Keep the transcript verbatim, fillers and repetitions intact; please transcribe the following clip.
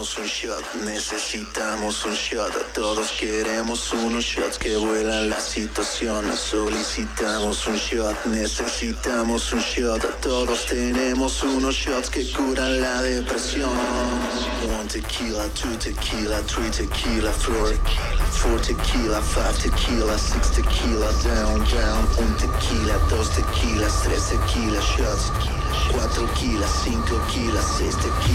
Necesitamos un shot, necesitamos un shot. Todos queremos unos shots que vuelan la situación. Solicitamos un shot, necesitamos un shot. Todos tenemos unos shots que curan la depresión. One tequila, two tequila, three tequila, four, four tequila, five tequila, six tequila, down, down. Un tequila, dos tequilas, tres tequila shots. Cuatro kilas, cinco kilas, seis tequilas.